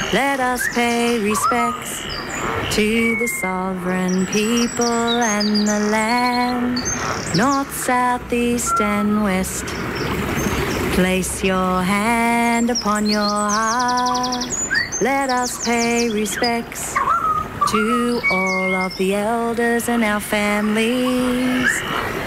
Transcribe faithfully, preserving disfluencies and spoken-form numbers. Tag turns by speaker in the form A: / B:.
A: Let us pay respects to the sovereign people and the land, north, south, east and west. Place your hand upon your heart. Let us pay respects to all of the elders in our families.